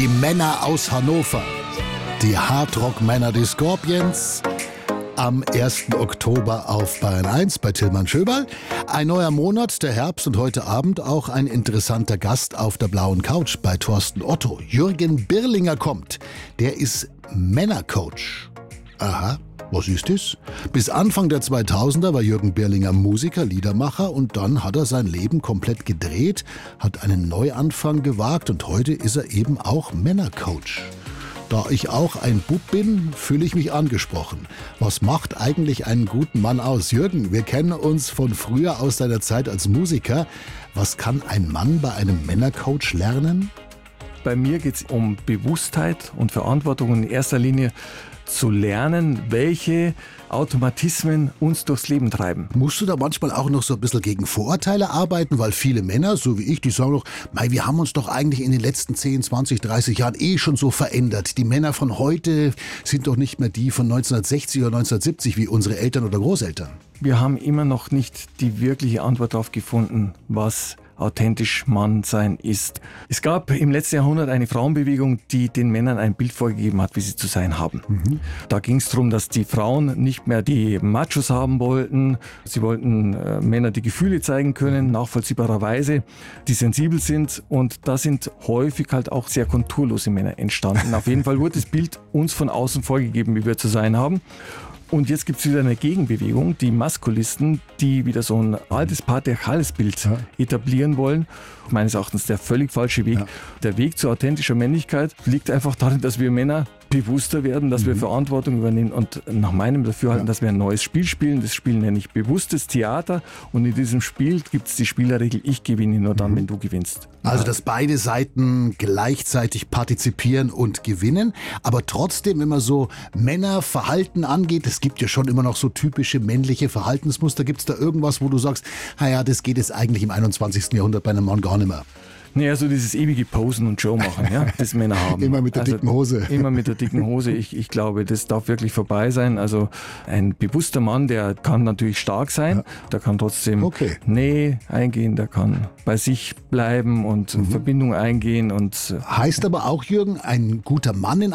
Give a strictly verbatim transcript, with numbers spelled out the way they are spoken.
Die Männer aus Hannover. Die Hardrock-Männer, die Scorpions. Am ersten Oktober auf Bayern eins bei Tilman Schöberl. Ein neuer Monat, der Herbst, und heute Abend auch ein interessanter Gast auf der blauen Couch bei Thorsten Otto. Jürgen Birlinger kommt. Der ist Männercoach. Aha. Was ist das? Bis Anfang der zweitausender war Jürgen Birlinger Musiker, Liedermacher, und dann hat er sein Leben komplett gedreht, hat einen Neuanfang gewagt und heute ist er eben auch Männercoach. Da ich auch ein Bub bin, fühle ich mich angesprochen. Was macht eigentlich einen guten Mann aus? Jürgen, wir kennen uns von früher aus deiner Zeit als Musiker. Was kann ein Mann bei einem Männercoach lernen? Bei mir geht es um Bewusstheit und Verantwortung in erster Linie zu lernen, welche Automatismen uns durchs Leben treiben. Musst du da manchmal auch noch so ein bisschen gegen Vorurteile arbeiten? Weil viele Männer, so wie ich, die sagen doch, mei, wir haben uns doch eigentlich in den letzten zehn, zwanzig, dreißig Jahren eh schon so verändert. Die Männer von heute sind doch nicht mehr die von neunzehnhundertsechzig oder neunzehnhundertsiebzig wie unsere Eltern oder Großeltern. Wir haben immer noch nicht die wirkliche Antwort darauf gefunden, was authentisch Mann sein ist. Es gab im letzten Jahrhundert eine Frauenbewegung, die den Männern ein Bild vorgegeben hat, wie sie zu sein haben. Mhm. Da ging es darum, dass die Frauen nicht mehr die Machos haben wollten. Sie wollten äh, Männer, die Gefühle zeigen können, nachvollziehbarerweise, die sensibel sind. Und da sind häufig halt auch sehr konturlose Männer entstanden. Auf jeden Fall wurde das Bild uns von außen vorgegeben, wie wir zu sein haben. Und jetzt gibt es wieder eine Gegenbewegung, die Maskulisten, die wieder so ein altes patriarchales Bild ja. etablieren wollen. Meines Erachtens der völlig falsche Weg. Ja. Der Weg zu authentischer Männlichkeit liegt einfach darin, dass wir Männer bewusster werden, dass mhm. wir Verantwortung übernehmen und nach meinem Dafürhalten, ja. dass wir ein neues Spiel spielen. Das Spiel nenne ich bewusstes Theater, und in diesem Spiel gibt es die Spielerregel, ich gewinne nur dann, mhm. wenn du gewinnst. Also, dass beide Seiten gleichzeitig partizipieren und gewinnen, aber trotzdem immer so Männerverhalten angeht. Es gibt ja schon immer noch so typische männliche Verhaltensmuster. Gibt es da irgendwas, wo du sagst, naja, das geht jetzt eigentlich im einundzwanzigsten Jahrhundert bei einem Mann gar nicht mehr? Naja, so dieses ewige Posen und Show machen, ja, das Männer haben. Immer mit der also, dicken Hose. Immer mit der dicken Hose. Ich, ich glaube, das darf wirklich vorbei sein. Also ein bewusster Mann, der kann natürlich stark sein, ja. der kann trotzdem okay. Nähe eingehen, der kann bei sich bleiben und mhm. Verbindung eingehen. Und heißt aber auch, Jürgen, ein guter Mann in